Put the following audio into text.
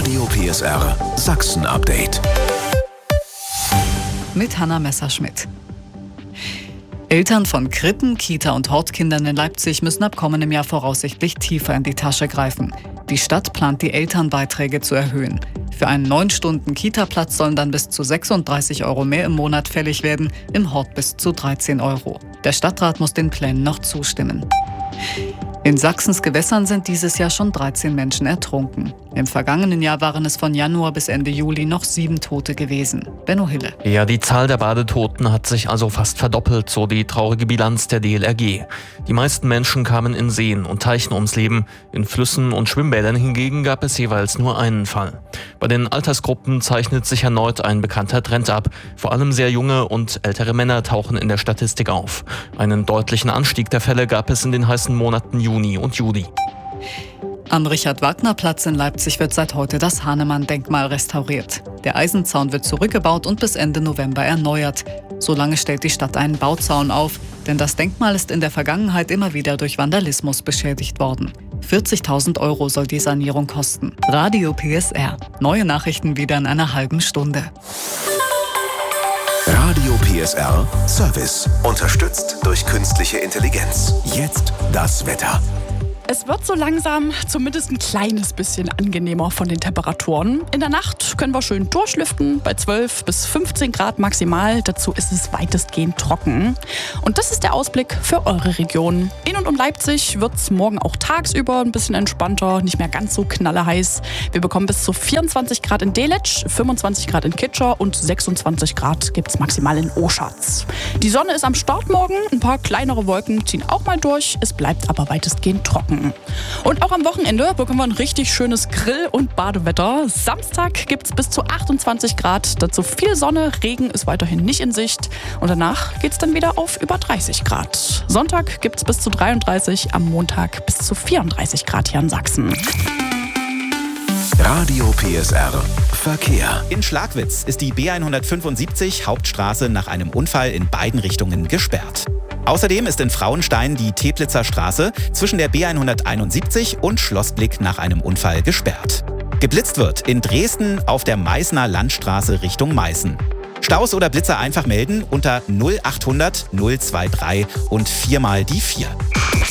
Radio PSR Sachsen-Update. Mit Hanna Messerschmidt. Eltern von Krippen-, Kita- und Hortkindern in Leipzig müssen ab kommendem Jahr voraussichtlich tiefer in die Tasche greifen. Die Stadt plant, die Elternbeiträge zu erhöhen. Für einen 9-Stunden-Kita-Platz sollen dann bis zu 36 € mehr im Monat fällig werden, im Hort bis zu 13 €. Der Stadtrat muss den Plänen noch zustimmen. In Sachsens Gewässern sind dieses Jahr schon 13 Menschen ertrunken. Im vergangenen Jahr waren es von Januar bis Ende Juli noch 7 Tote gewesen. Benno Hille. Ja, die Zahl der Badetoten hat sich also fast verdoppelt, so die traurige Bilanz der DLRG. Die meisten Menschen kamen in Seen und Teichen ums Leben. In Flüssen und Schwimmbädern hingegen gab es jeweils nur einen Fall. Bei den Altersgruppen zeichnet sich erneut ein bekannter Trend ab. Vor allem sehr junge und ältere Männer tauchen in der Statistik auf. Einen deutlichen Anstieg der Fälle gab es in den heißen Monaten Juni und Juli. Am Richard-Wagner-Platz in Leipzig wird seit heute das Hahnemann-Denkmal restauriert. Der Eisenzaun wird zurückgebaut und bis Ende November erneuert. Solange stellt die Stadt einen Bauzaun auf, denn das Denkmal ist in der Vergangenheit immer wieder durch Vandalismus beschädigt worden. 40.000 € soll die Sanierung kosten. Radio PSR. Neue Nachrichten wieder in einer halben Stunde. Radio PSR Service. Unterstützt durch künstliche Intelligenz. Jetzt das Wetter. Es wird so langsam zumindest ein kleines bisschen angenehmer von den Temperaturen. In der Nacht können wir schön durchlüften, bei 12 bis 15 Grad maximal. Dazu ist es weitestgehend trocken. Und das ist der Ausblick für eure Region. In und um Leipzig wird es morgen auch tagsüber ein bisschen entspannter, nicht mehr ganz so knalleheiß. Wir bekommen bis zu 24 Grad in Delitzsch, 25 Grad in Kitscher und 26 Grad gibt es maximal in Oschatz. Die Sonne ist am Start morgen, ein paar kleinere Wolken ziehen auch mal durch. Es bleibt aber weitestgehend trocken. Und auch am Wochenende bekommen wir ein richtig schönes Grill- und Badewetter. Samstag gibt es bis zu 28 Grad, dazu viel Sonne, Regen ist weiterhin nicht in Sicht. Und danach geht es dann wieder auf über 30 Grad. Sonntag gibt es bis zu 33, am Montag bis zu 34 Grad hier in Sachsen. Radio PSR Verkehr. In Schlagwitz ist die B175 Hauptstraße nach einem Unfall in beiden Richtungen gesperrt. Außerdem ist in Frauenstein die Teplitzer Straße zwischen der B171 und Schlossblick nach einem Unfall gesperrt. Geblitzt wird in Dresden auf der Meißner Landstraße Richtung Meißen. Staus oder Blitzer einfach melden unter 0800 023 und 4 mal die 4.